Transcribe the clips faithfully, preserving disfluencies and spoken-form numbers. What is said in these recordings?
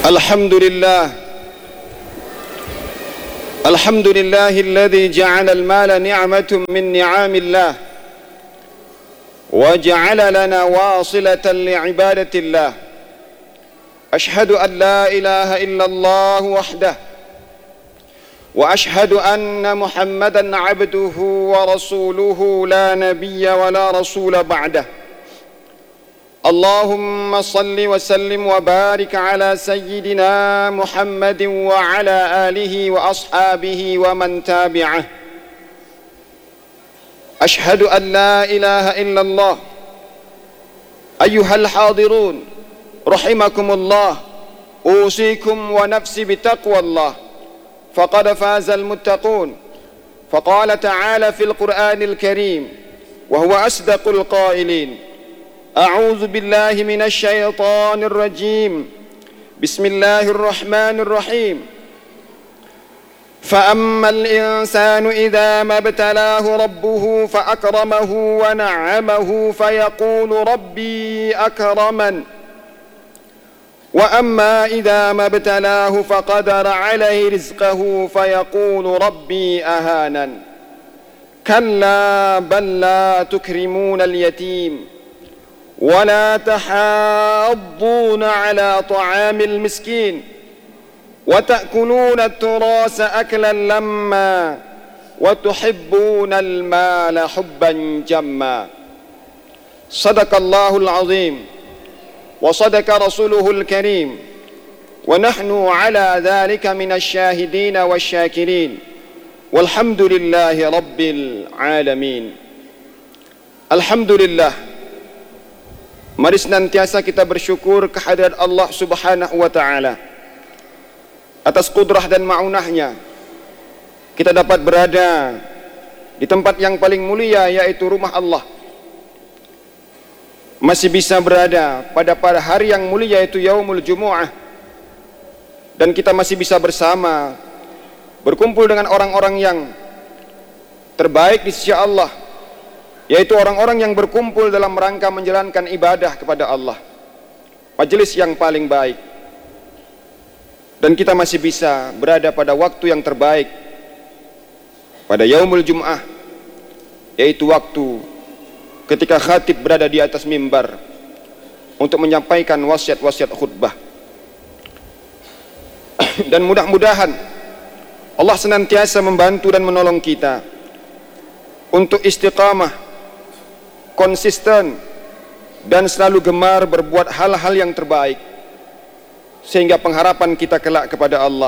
الحمد لله الحمد لله الذي جعل المال نعمة من نعام الله وجعل لنا واصلة لعبادة الله. أشهد أن لا إله إلا الله وحده وأشهد أن محمدا عبده ورسوله لا نبي ولا رسول بعده. اللهم صل وسلم وبارك على سيدنا محمد وعلى آله وأصحابه ومن تابعه. أشهد أن لا إله إلا الله. أيها الحاضرون رحمكم الله، أوصيكم ونفسي بتقوى الله، فقد فاز المتقون. فقال تعالى في القرآن الكريم وهو أصدق القائلين: أعوذ بالله من الشيطان الرجيم، بسم الله الرحمن الرحيم. فأما الإنسان إذا ما ابتلاه ربه فأكرمه ونعمه فيقول ربي أكرمن، وأما إذا ما ابتلاه فقدر عليه رزقه فيقول ربي أهانن. كلا بل لا تكرمون اليتيم ولا تحاضون على طعام المسكين وتأكلون التراث أكلا لما وتحبون المال حبا جما. صدق الله العظيم وصدق رسوله الكريم، ونحن على ذلك من الشاهدين والشاكرين، والحمد لله رب العالمين. Alhamdulillah, mari senantiasa kita bersyukur kehadirat Allah Subhanahu wa Ta'ala. Atas kudrah dan ma'unahnya kita dapat berada di tempat yang paling mulia, yaitu rumah Allah. Masih bisa berada pada pada hari yang mulia, yaitu Yaumul Jumu'ah, dan kita masih bisa bersama berkumpul dengan orang-orang yang terbaik di sisi Allah, yaitu orang-orang yang berkumpul dalam rangka menjalankan ibadah kepada Allah, majelis yang paling baik. Dan kita masih bisa berada pada waktu yang terbaik, pada Yaumul Jum'ah, yaitu waktu ketika khatib berada di atas mimbar untuk menyampaikan wasiat-wasiat khutbah. Dan mudah-mudahan Allah senantiasa membantu dan menolong kita untuk istiqamah, konsisten, dan selalu gemar berbuat hal-hal yang terbaik, sehingga pengharapan kita kelak kepada Allah,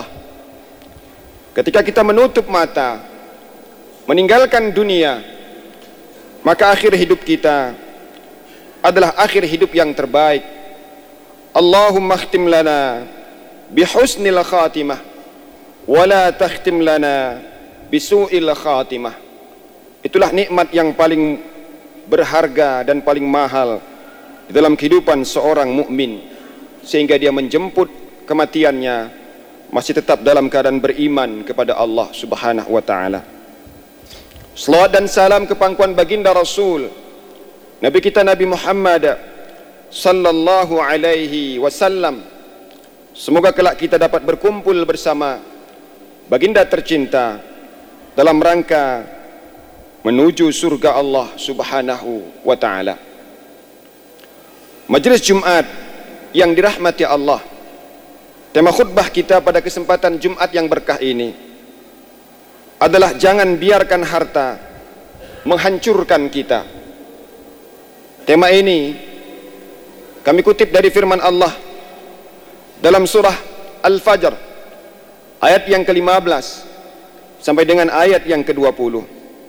ketika kita menutup mata meninggalkan dunia, maka akhir hidup kita adalah akhir hidup yang terbaik. Allahumma khtim lana bihusnil khatimah wala takhtim lana bisu'il khatimah. Itulah nikmat yang paling berharga dan paling mahal di dalam kehidupan seorang mukmin, sehingga dia menjemput kematiannya masih tetap dalam keadaan beriman kepada Allah Subhanahu wa Ta'ala. Selawat dan salam ke pangkuan baginda Rasul Nabi kita Nabi Muhammad sallallahu alaihi wasallam. Semoga kelak kita dapat berkumpul bersama baginda tercinta dalam rangka menuju surga Allah Subhanahu wa Ta'ala. Majelis Jumat yang dirahmati Allah, tema khutbah kita pada kesempatan Jumat yang berkah ini adalah jangan biarkan harta menghancurkan kita. Tema ini kami kutip dari firman Allah dalam surah Al-Fajr ayat yang ke lima belas sampai dengan ayat yang ke dua puluh.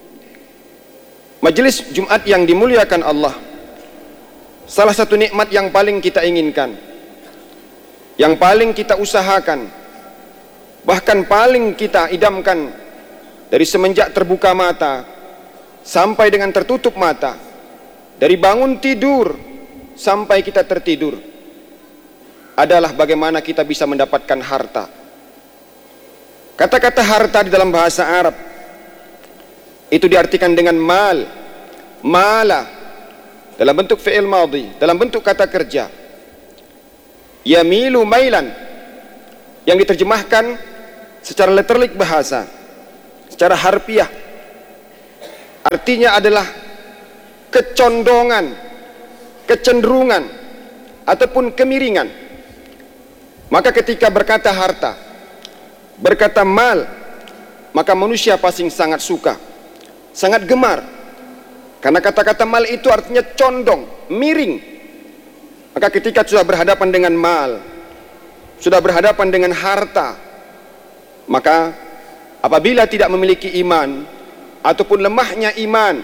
Majelis Jumat yang dimuliakan Allah, salah satu nikmat yang paling kita inginkan, yang paling kita usahakan, bahkan paling kita idamkan dari semenjak terbuka mata sampai dengan tertutup mata, dari bangun tidur sampai kita tertidur, adalah bagaimana kita bisa mendapatkan harta. Kata-kata harta di dalam bahasa Arab itu diartikan dengan mal, mala, dalam bentuk fi'il madhi, dalam bentuk kata kerja. Yamilu mailan, yang diterjemahkan secara letterlik bahasa, secara harfiah, artinya adalah kecondongan, kecenderungan, ataupun kemiringan. Maka ketika berkata harta, berkata mal, maka manusia pasti sangat suka, sangat gemar, karena kata-kata mal itu artinya condong, miring. Maka ketika sudah berhadapan dengan mal, sudah berhadapan dengan harta, maka apabila tidak memiliki iman ataupun lemahnya iman,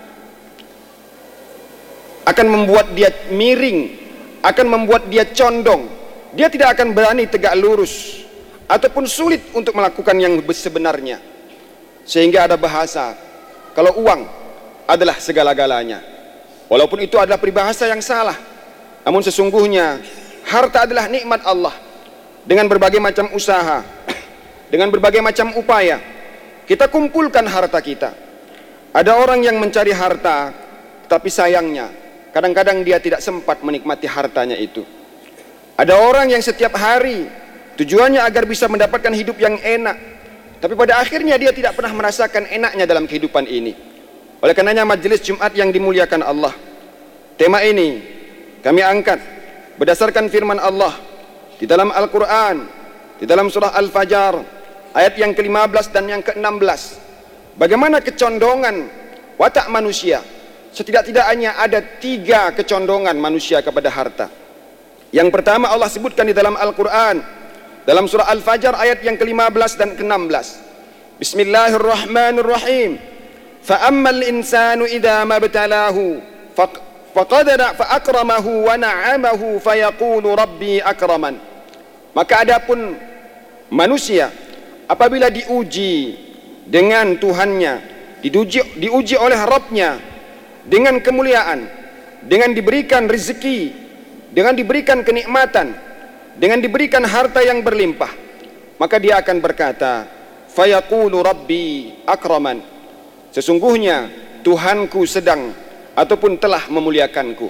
akan membuat dia miring, akan membuat dia condong. Dia tidak akan berani tegak lurus ataupun sulit untuk melakukan yang sebenarnya. Sehingga ada bahasa, kalau uang adalah segala-galanya. Walaupun itu adalah peribahasa yang salah, namun sesungguhnya harta adalah nikmat Allah. Dengan berbagai macam usaha, dengan berbagai macam upaya, kita kumpulkan harta kita. Ada orang yang mencari harta, tapi sayangnya kadang-kadang dia tidak sempat menikmati hartanya itu. Ada orang yang setiap hari tujuannya agar bisa mendapatkan hidup yang enak, tapi pada akhirnya dia tidak pernah merasakan enaknya dalam kehidupan ini. Oleh karenanya majelis Jumat yang dimuliakan Allah, tema ini kami angkat berdasarkan firman Allah di dalam Al-Quran, di dalam surah Al-Fajr, ayat yang ke lima belas dan yang ke enam belas. Bagaimana kecondongan watak manusia. Setidak-tidaknya ada tiga kecondongan manusia kepada harta. Yang pertama Allah sebutkan di dalam Al-Quran, dalam surah Al-Fajr ayat yang ke lima belas dan ke enam belas. Bismillahirrahmanirrahim. Fa'ammal insanu idha mabtalahu faqadara fa'akramahu wa na'amahu fayaqulu rabbi akraman. Maka adapun manusia apabila diuji dengan Tuhannya, diuji, diuji oleh Rabbnya dengan kemuliaan, dengan diberikan rezeki, dengan diberikan kenikmatan, dengan diberikan harta yang berlimpah, maka dia akan berkata, fayaqulu rabbi akraman. Sesungguhnya Tuhanku sedang ataupun telah memuliakanku.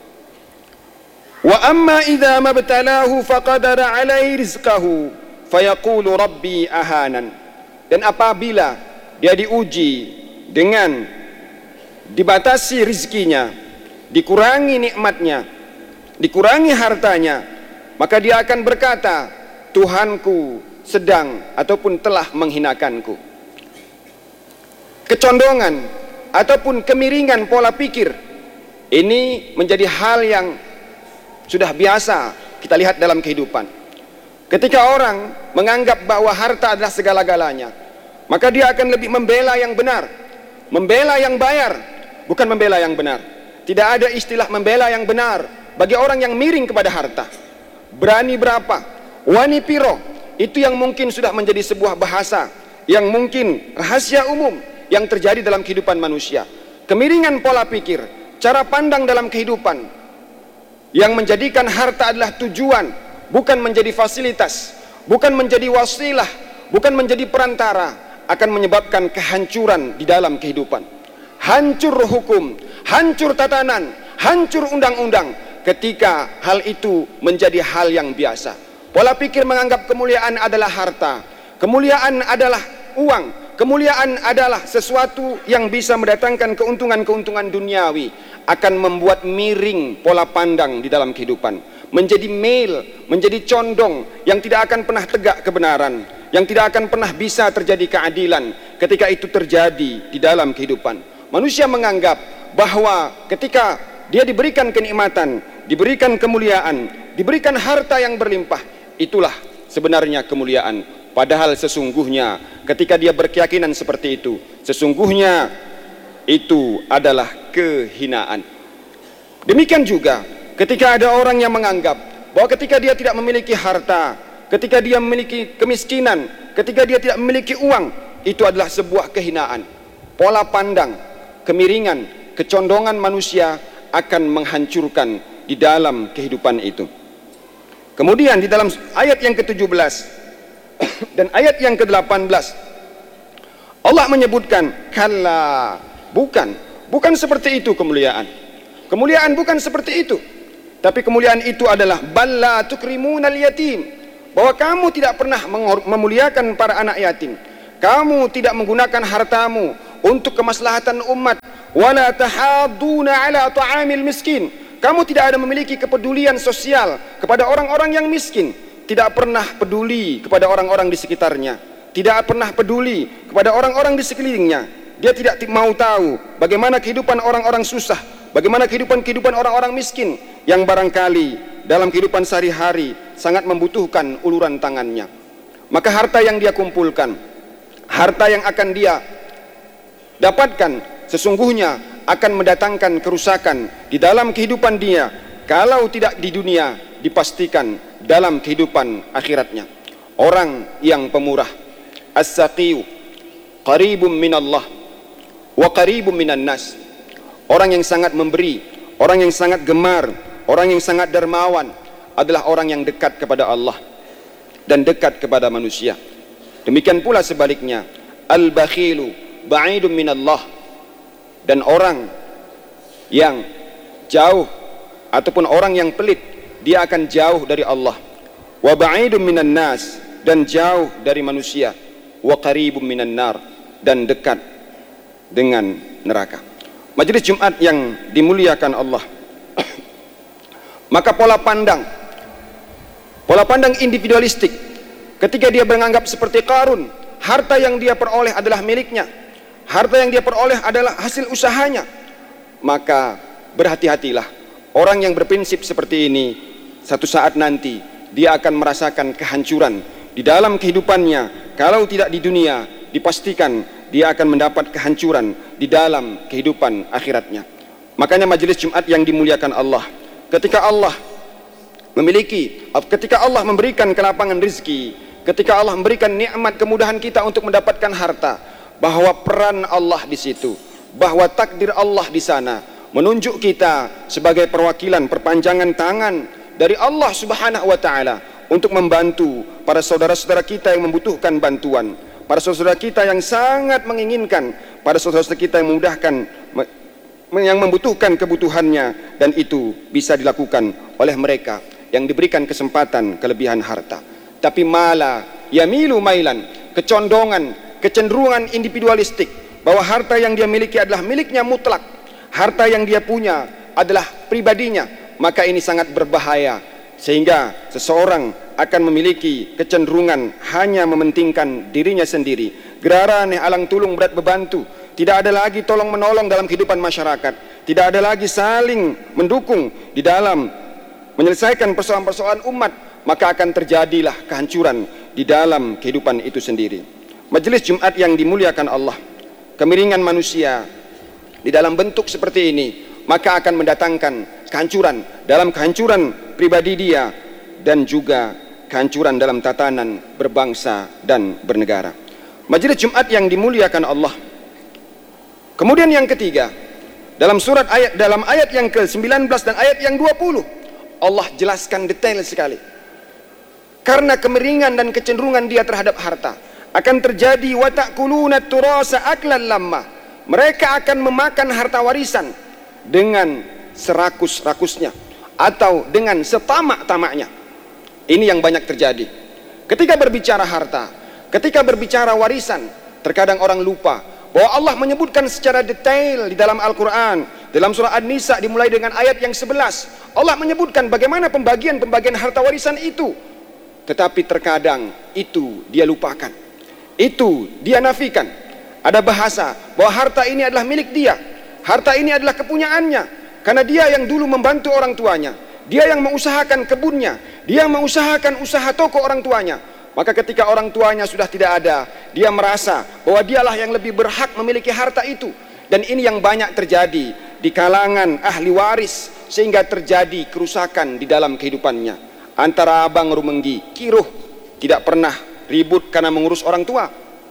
Wa amma idza mabtalahu faqadara alaihi rizqahu fayaqulu rabbi ahanan. Dan apabila dia diuji dengan dibatasi rizkinya, dikurangi nikmatnya, dikurangi hartanya, maka dia akan berkata, Tuhanku sedang ataupun telah menghinakanku. Kecondongan ataupun kemiringan pola pikir ini menjadi hal yang sudah biasa kita lihat dalam kehidupan. Ketika orang menganggap bahwa harta adalah segala-galanya, maka dia akan lebih membela yang benar, membela yang bayar, bukan membela yang benar. Tidak ada istilah membela yang benar bagi orang yang miring kepada harta. Berani berapa, wani piro, itu yang mungkin sudah menjadi sebuah bahasa yang mungkin rahasia umum yang terjadi dalam kehidupan manusia. Kemiringan pola pikir, cara pandang dalam kehidupan yang menjadikan harta adalah tujuan, bukan menjadi fasilitas, bukan menjadi wasilah, bukan menjadi perantara, akan menyebabkan kehancuran di dalam kehidupan. Hancur hukum, hancur tatanan, hancur undang-undang ketika hal itu menjadi hal yang biasa. Pola pikir menganggap kemuliaan adalah harta, kemuliaan adalah uang, kemuliaan adalah sesuatu yang bisa mendatangkan keuntungan-keuntungan duniawi, akan membuat miring pola pandang di dalam kehidupan, menjadi mel, menjadi condong yang tidak akan pernah tegak kebenaran, yang tidak akan pernah bisa terjadi keadilan ketika itu terjadi di dalam kehidupan. Manusia menganggap bahwa ketika dia diberikan kenikmatan, diberikan kemuliaan, diberikan harta yang berlimpah, itulah sebenarnya kemuliaan. Padahal sesungguhnya ketika dia berkeyakinan seperti itu, sesungguhnya itu adalah kehinaan. Demikian juga ketika ada orang yang menganggap bahwa ketika dia tidak memiliki harta, ketika dia memiliki kemiskinan, ketika dia tidak memiliki uang, itu adalah sebuah kehinaan. Pola pandang, kemiringan, kecondongan manusia akan menghancurkan di dalam kehidupan itu. Kemudian di dalam ayat yang ke tujuh belas dan ayat yang ke delapan belas Allah menyebutkan, kalla, bukan, bukan seperti itu kemuliaan. Kemuliaan bukan seperti itu. Tapi kemuliaan itu adalah balla tukrimunal yatim, bahwa kamu tidak pernah memuliakan para anak yatim, kamu tidak menggunakan hartamu untuk kemaslahatan umat, wala tahadduna ala ta'amil miskin, kamu tidak ada memiliki kepedulian sosial kepada orang-orang yang miskin, tidak pernah peduli kepada orang-orang di sekitarnya, tidak pernah peduli kepada orang-orang di sekelilingnya. Dia tidak mau tahu bagaimana kehidupan orang-orang susah, bagaimana kehidupan-kehidupan orang-orang miskin yang barangkali dalam kehidupan sehari-hari sangat membutuhkan uluran tangannya. Maka harta yang dia kumpulkan, harta yang akan dia dapatkan, sesungguhnya akan mendatangkan kerusakan di dalam kehidupan dia, kalau tidak di dunia, dipastikan dalam kehidupan akhiratnya. Orang yang pemurah, as-saqiyu qaribun minallah wa qaribun minan nas, orang yang sangat memberi, orang yang sangat gemar, orang yang sangat dermawan adalah orang yang dekat kepada Allah dan dekat kepada manusia. Demikian pula sebaliknya, al-bakhilu ba'idun minallah, dan orang yang jauh ataupun orang yang pelit, dia akan jauh dari Allah. Wa ba'idun minan nas, dan jauh dari manusia. Wa qaribun minan nar, dan dekat dengan neraka. Majelis Jumat yang dimuliakan Allah, maka pola pandang pola pandang individualistik ketika dia menganggap seperti Qarun, harta yang dia peroleh adalah miliknya, harta yang dia peroleh adalah hasil usahanya, maka berhati-hatilah. Orang yang berprinsip seperti ini, satu saat nanti dia akan merasakan kehancuran di dalam kehidupannya. Kalau tidak di dunia, dipastikan dia akan mendapat kehancuran di dalam kehidupan akhiratnya. Makanya majelis Jumat yang dimuliakan Allah, ketika Allah memiliki, ketika Allah memberikan kelapangan rezeki, ketika Allah memberikan nikmat kemudahan kita untuk mendapatkan harta, bahwa peran Allah di situ, bahwa takdir Allah di sana menunjuk kita sebagai perwakilan, perpanjangan tangan dari Allah Subhanahu wa taala untuk membantu para saudara-saudara kita yang membutuhkan bantuan, para saudara kita yang sangat menginginkan, para saudara-saudara kita yang memudahkan, yang membutuhkan kebutuhannya, dan itu bisa dilakukan oleh mereka yang diberikan kesempatan kelebihan harta. Tapi malah yamilu mailan, kecondongan, kecenderungan individualistik, bahwa harta yang dia miliki adalah miliknya mutlak, harta yang dia punya adalah pribadinya, maka ini sangat berbahaya, sehingga seseorang akan memiliki kecenderungan hanya mementingkan dirinya sendiri. Gerarane alang tulung berat bebantu, tidak ada lagi tolong menolong dalam kehidupan masyarakat, tidak ada lagi saling mendukung di dalam menyelesaikan persoalan-persoalan umat, maka akan terjadilah kehancuran di dalam kehidupan itu sendiri. Majelis Jumat yang dimuliakan Allah, kemiringan manusia di dalam bentuk seperti ini maka akan mendatangkan kehancuran dalam kehancuran pribadi dia, dan juga kehancuran dalam tatanan berbangsa dan bernegara. Majelis Jumat yang dimuliakan Allah, kemudian yang ketiga, dalam surat ayat dalam ayat yang ke sembilan belas dan ayat yang dua puluh, Allah jelaskan detail sekali. Karena kemiringan dan kecenderungan dia terhadap harta, akan terjadi wa ta'kuluna turasa aklan lamma. Mereka akan memakan harta warisan dengan serakus-rakusnya atau dengan setamak-tamaknya. Ini yang banyak terjadi. Ketika berbicara harta, ketika berbicara warisan, terkadang orang lupa bahwa Allah menyebutkan secara detail di dalam Al-Quran, dalam surah An-Nisa dimulai dengan ayat yang sebelas. Allah menyebutkan bagaimana pembagian-pembagian harta warisan itu. Tetapi terkadang itu dia lupakan, itu dia nafikan. Ada bahasa bahwa harta ini adalah milik dia, harta ini adalah kepunyaannya, karena dia yang dulu membantu orang tuanya, dia yang mengusahakan kebunnya, dia yang mengusahakan usaha toko orang tuanya. Maka ketika orang tuanya sudah tidak ada, dia merasa bahwa dialah yang lebih berhak memiliki harta itu. Dan ini yang banyak terjadi di kalangan ahli waris, sehingga terjadi kerusakan di dalam kehidupannya. Antara abang rumenggi, kiruh, tidak pernah ribut karena mengurus orang tua,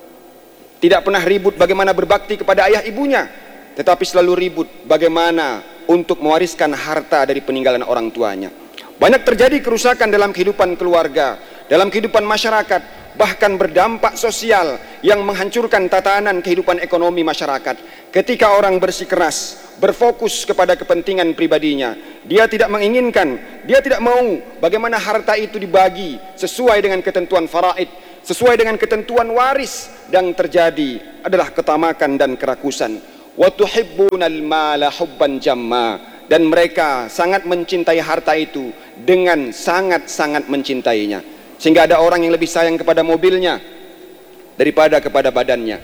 tidak pernah ribut bagaimana berbakti kepada ayah ibunya, tetapi selalu ribut bagaimana untuk mewariskan harta dari peninggalan orang tuanya. Banyak terjadi kerusakan dalam kehidupan keluarga, dalam kehidupan masyarakat, bahkan berdampak sosial yang menghancurkan tatanan kehidupan ekonomi masyarakat. ketika orang bersikeras, berfokus kepada kepentingan pribadinya, dia tidak menginginkan, dia tidak mau bagaimana harta itu dibagi sesuai dengan ketentuan faraid, sesuai dengan ketentuan waris, dan terjadi adalah ketamakan dan kerakusan. Wa tuhibbunal mala hubban jamma, dan mereka sangat mencintai harta itu dengan sangat-sangat mencintainya, sehingga ada orang yang lebih sayang kepada mobilnya daripada kepada badannya,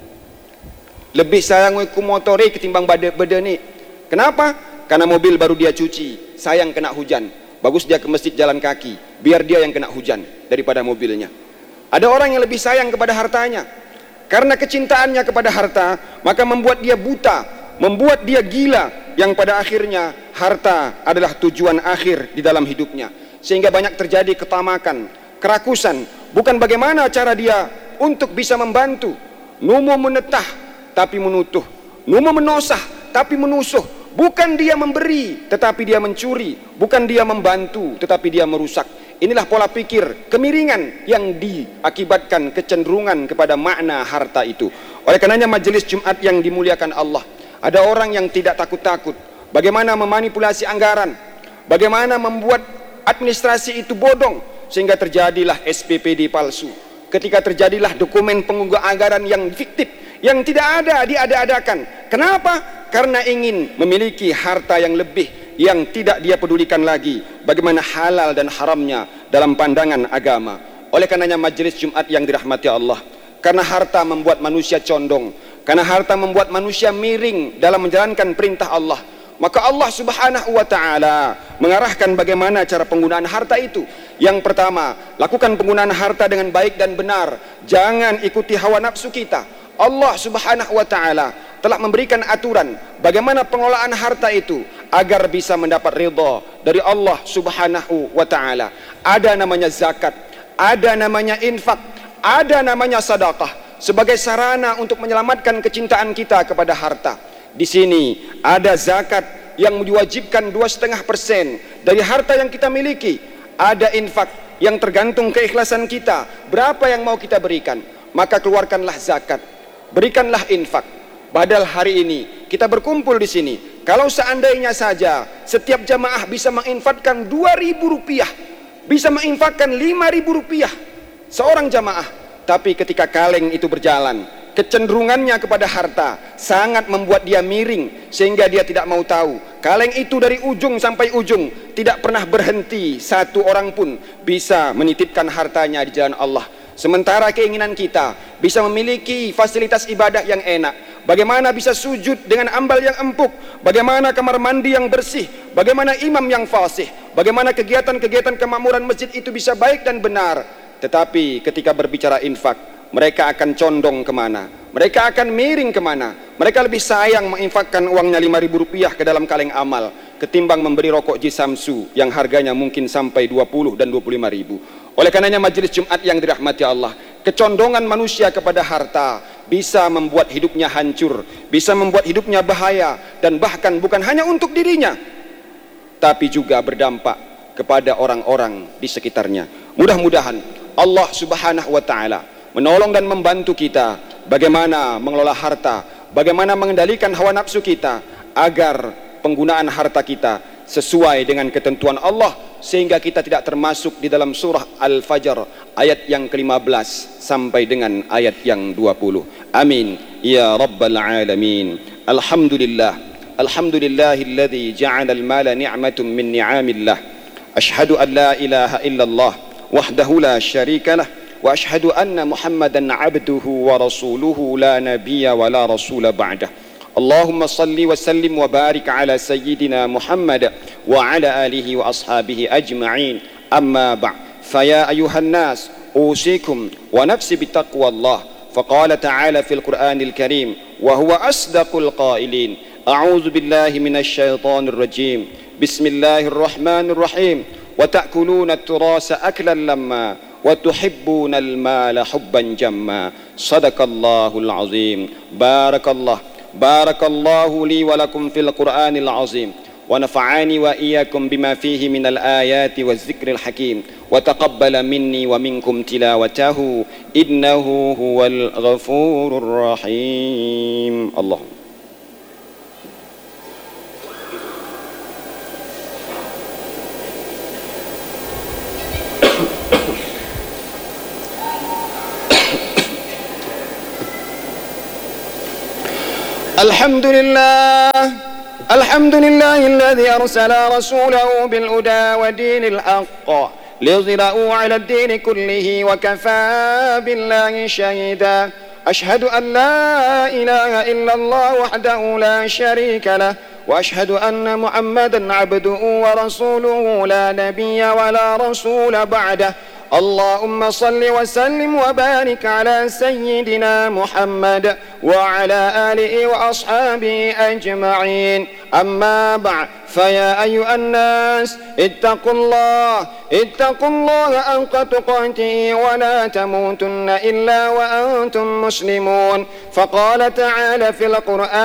lebih sayang ku motori ketimbang badani. Kenapa? Karena mobil baru dia cuci, sayang kena hujan, bagus dia ke masjid jalan kaki, biar dia yang kena hujan daripada mobilnya. Ada orang yang lebih sayang kepada hartanya, karena kecintaannya kepada harta maka membuat dia buta, membuat dia gila, yang pada akhirnya harta adalah tujuan akhir di dalam hidupnya, sehingga banyak terjadi ketamakan, kerakusan. Bukan bagaimana cara dia untuk bisa membantu. Numu menetah tapi menutuh, numu menosah tapi menusuh. Bukan dia memberi tetapi dia mencuri, bukan dia membantu tetapi dia merusak. Inilah pola pikir kemiringan yang diakibatkan kecenderungan kepada makna harta itu. Oleh karenanya majelis Jumat yang dimuliakan Allah, ada orang yang tidak takut-takut bagaimana memanipulasi anggaran, bagaimana membuat administrasi itu bodong, sehingga terjadilah S P P D palsu, ketika terjadilah dokumen pengunggah anggaran yang fiktif, yang tidak ada, diada-adakan. Kenapa? Karena ingin memiliki harta yang lebih, yang tidak dia pedulikan lagi bagaimana halal dan haramnya dalam pandangan agama. Oleh karenanya majelis Jumat yang dirahmati Allah, karena harta membuat manusia condong, karena harta membuat manusia miring dalam menjalankan perintah Allah, maka Allah Subhanahu wa ta'ala mengarahkan bagaimana cara penggunaan harta itu. Yang pertama, lakukan penggunaan harta dengan baik dan benar, jangan ikuti hawa nafsu kita. Allah Subhanahu wa ta'ala telah memberikan aturan bagaimana pengelolaan harta itu agar bisa mendapat ridha dari Allah Subhanahu wa ta'ala. Ada namanya zakat, ada namanya infak, ada namanya sedekah sebagai sarana untuk menyelamatkan kecintaan kita kepada harta. Di sini ada zakat yang diwajibkan dua koma lima persen dari harta yang kita miliki. Ada infak yang tergantung keikhlasan kita, berapa yang mau kita berikan, maka keluarkanlah zakat, berikanlah infak. Padahal hari ini kita berkumpul di sini, kalau seandainya saja setiap jamaah bisa menginfakkan dua ribu rupiah, bisa menginfakkan lima ribu rupiah seorang jamaah, tapi ketika kaleng itu berjalan, kecenderungannya kepada harta sangat membuat dia miring, sehingga dia tidak mau tahu kaleng itu dari ujung sampai ujung tidak pernah berhenti satu orang pun bisa menitipkan hartanya di jalan Allah. Sementara keinginan kita bisa memiliki fasilitas ibadah yang enak, bagaimana bisa sujud dengan ambal yang empuk, bagaimana kamar mandi yang bersih, bagaimana imam yang fasih, bagaimana kegiatan-kegiatan kemakmuran masjid itu bisa baik dan benar. Tetapi ketika berbicara infak, mereka akan condong kemana? Mereka akan miring kemana? Mereka lebih sayang menginfakkan uangnya lima ribu rupiah ke dalam kaleng amal ketimbang memberi rokok Jisamsu yang harganya mungkin sampai dua puluh dan dua puluh lima ribu. Oleh karenanya majelis Jumat yang dirahmati Allah, kecondongan manusia kepada harta bisa membuat hidupnya hancur, bisa membuat hidupnya bahaya, dan bahkan bukan hanya untuk dirinya, tapi juga berdampak kepada orang-orang di sekitarnya. Mudah-mudahan Allah Subhanahu wa ta'ala menolong dan membantu kita bagaimana mengelola harta, bagaimana mengendalikan hawa nafsu kita agar penggunaan harta kita sesuai dengan ketentuan Allah, sehingga kita tidak termasuk di dalam surah Al-Fajr ayat yang kelima belas sampai dengan ayat yang dua puluh. Amin ya rabbal alamin. Alhamdulillah, alhamdulillahilladzi ja'ala al-mala ni'matun min ni'amillah. Ashhadu an la ilaha illallah wahdahu la syarika lah, wa ashhadu anna Muhammadan abduhu wa rasuluhu la nabiyya wa la rasula ba'dah. Allahumma salli wa sallim wa barik ala sayyidina Muhammad wa ala alihi wa ashabihi ajma'in. Amma ba'd, faya ayuhan nas usikum wa nafsi bitaqwallah. Faqala ta'ala fil Qur'anil Karim wa huwa asdaqul qailin. A'udzu billahi minasy syaithanir rajim. Bismillahirrahmanirrahim. Wa ta'kuluna at-turasa aklan lamma wa tuhibbuna al-mala hubban jamma. Sadaqallahul azim. Barakallah بارك الله لي ولكم في القرآن العظيم ونفعني وإياكم بما فيه من الآيات والذكر الحكيم وتقبل مني ومنكم تلاوته إنه هو الغفور الرحيم. اللهم الحمد لله الحمد لله الذي أرسل رسوله بالهدى ودين الحق ليظهره على الدين كله وكفى بالله شهيدا. أشهد أن لا إله إلا الله وحده لا شريك له، وأشهد أن محمدا عبده ورسوله لا نبي ولا رسول بعده. اللهم صل وسلم وبارك على سيدنا محمد وعلى آله وأصحابه أجمعين. أما بعد، فيا أيها الناس اتقوا الله اتقوا الله حق تقاته ولا تموتن إلا وأنتم مسلمون. فقال تعالى في القرآن: